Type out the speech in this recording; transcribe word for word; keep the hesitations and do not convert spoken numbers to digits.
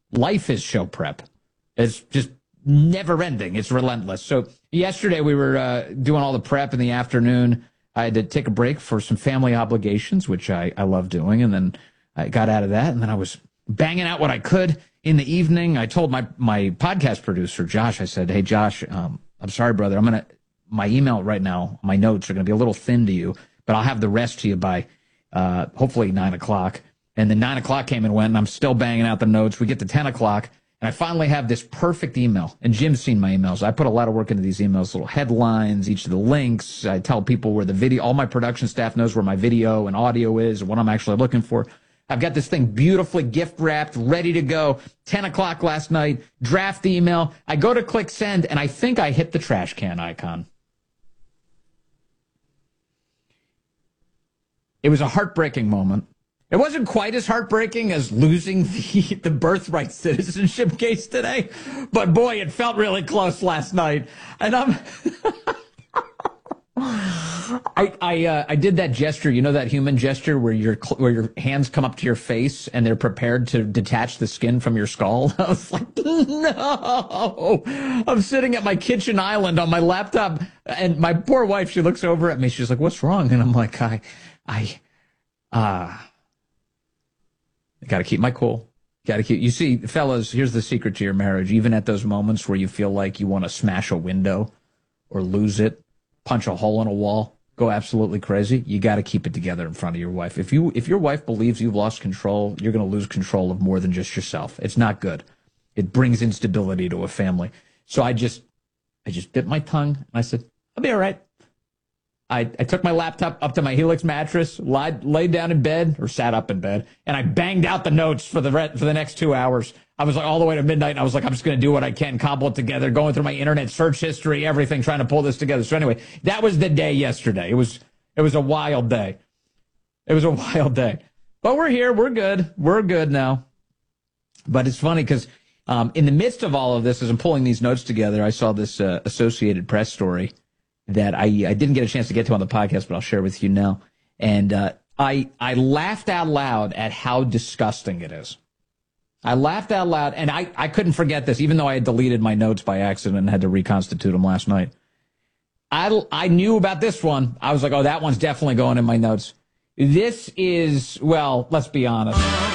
life is show prep. It's just never ending. It's relentless. So yesterday we were uh, doing all the prep in the afternoon. I had to take a break for some family obligations, which I, I love doing. And then I got out of that. And then I was banging out what I could in the evening. I told my, my podcast producer, Josh, I said, hey, Josh, um, I'm sorry, brother. I'm going to, my email right now, my notes are going to be a little thin to you, but I'll have the rest to you by uh, hopefully nine o'clock. And then nine o'clock came and went, and I'm still banging out the notes. We get to ten o'clock. And I finally have this perfect email. And Jim's seen my emails. I put a lot of work into these emails, little headlines, each of the links. I tell people where the video, all my production staff knows where my video and audio is and what I'm actually looking for. I've got this thing beautifully gift wrapped, ready to go. ten o'clock last night, draft the email. I go to click send, and I think I hit the trash can icon. It was a heartbreaking moment. It wasn't quite as heartbreaking as losing the, the birthright citizenship case today, but boy, it felt really close last night. And I'm, I I uh, I did that gesture, you know, that human gesture where your where your hands come up to your face and they're prepared to detach the skin from your skull. I was like, no. I'm sitting at my kitchen island on my laptop, and my poor wife, she looks over at me. She's like, "What's wrong?" And I'm like, I I uh I got to keep my cool. Got to keep. You see, fellas, here's the secret to your marriage. Even at those moments where you feel like you want to smash a window or lose it, punch a hole in a wall, go absolutely crazy, you got to keep it together in front of your wife. If you if your wife believes you've lost control, you're going to lose control of more than just yourself. It's not good. It brings instability to a family. So I just I just bit my tongue and I said, I'll be all right. I, I took my laptop up to my Helix mattress, lied, laid down in bed, or sat up in bed, and I banged out the notes for the re- for the next two hours. I was like all the way to midnight, and I was like, I'm just going to do what I can, cobble it together, going through my internet search history, everything, trying to pull this together. So anyway, that was the day yesterday. It was it was a wild day. It was a wild day. But we're here. We're good. We're good now. But it's funny because um, in the midst of all of this, as I'm pulling these notes together, I saw this uh, Associated Press story that I, I didn't get a chance to get to on the podcast, but I'll share with you now. And uh, I I laughed out loud at how disgusting it is. I laughed out loud, and I, I couldn't forget this, even though I had deleted my notes by accident and had to reconstitute them last night. I, I knew about this one. I was like, oh, that one's definitely going in my notes. This is, well, let's be honest.